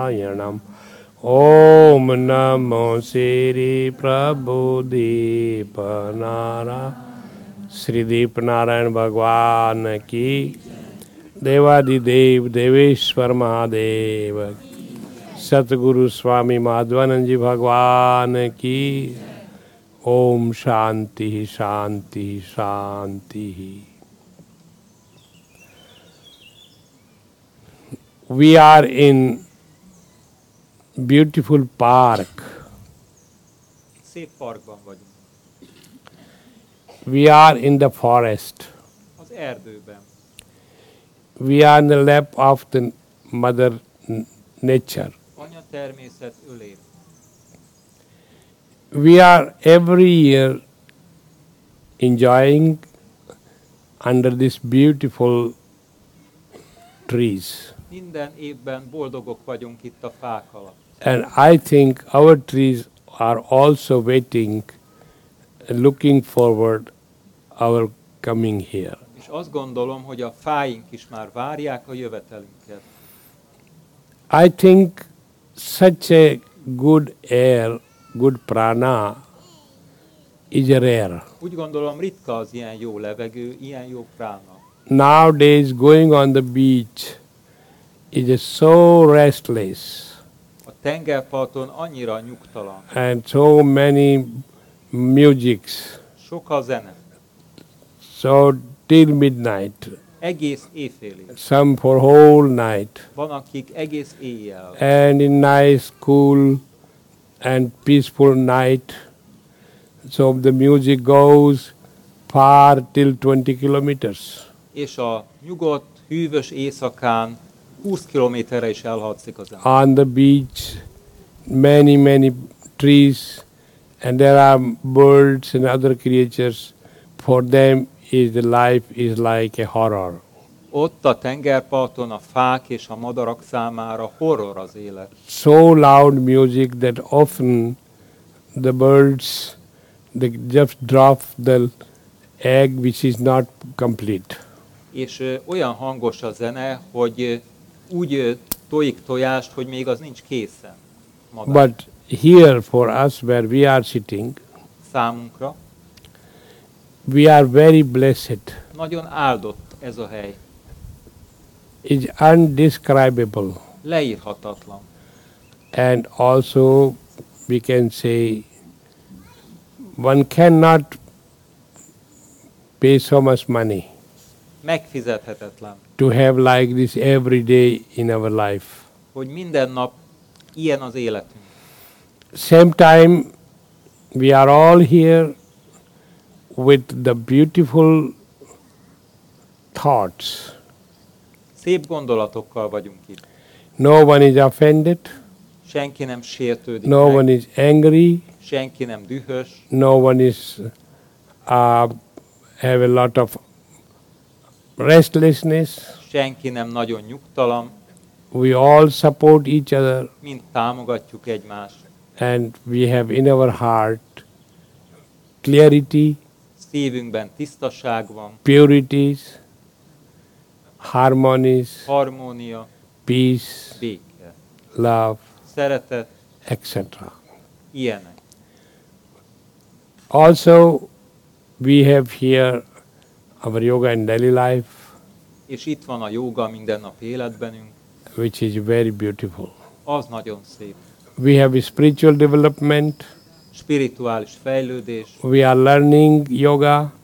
Narayanam. Om Namo Sri Prabhu Deepanara Sri Deepanarayan Bhagwan Ki Devadidev Deveshwar Mahadev Satguru Swami Madhvananji Bhagwan Ki Om Shanti Shanti Shanti. We are in beautiful park. Szép parkban vagyunk. We are in the forest. Az erdőben. We are in the lap of the Mother Nature. Anya természet ölén. We are every year enjoying under these beautiful trees. Minden évben boldogok vagyunk itt a fák alatt. And I think our trees are also waiting, looking forward our coming here. És azt gondolom, hogy a fáink is már várják a jövetelünket. I think such a good air, good prana is rare. Úgy gondolom, ritka az ilyen jó levegő, ilyen jó prána. Nowadays going on the beach is so restless. A tengerparton annyira nyugtalan. And so many musics. Sok a zene. So till midnight. Egész éjfélig. Some for whole night. Van, akik egész éjjel. And in nice, cool and peaceful night. So the music goes far till 20 kilometers. És a nyugodt, hűvös éjszakán 20 kilométerre is elhadszik a zene. On the beach, many trees, and there are birds and other creatures. For them, the life is like a horror. Ott a tengerparton a fák és a madarak számára horror az élet. So loud music that often the birds they just drop the egg which is not complete. És olyan hangos a zene, hogy úgy tojik tojást, hogy még az nincs készen. Madár. But here for us where we are sitting, Számunkra we are very blessed. nagyon áldott ez a hely. It's undescribable. Leírhatatlan. And also we can say one cannot pay so much money Megfizethetetlen, to have like this every day in our life. hogy minden nap ilyen az életünk. Same time we are all here with the beautiful thoughts. Szép gondolatokkal vagyunk itt. No one is offended, Senki nem sértődik no meg, one is angry, senki nem dühös, no one is have a lot of restlessness. senki nem nagyon nyugtalan, We all support each other mind támogatjuk egymást. and we have in our heart clarity, Szívünkben tisztaság van, purities, harmonies, harmónia, peace, béke, love, szeretet, etc. ilyenek. Also, we have here our yoga in daily life, És itt van a jóga mindennapi életbenünk, which is very beautiful. az nagyon szép. We have a spiritual development. Spirituális fejlődés, We are learning yoga.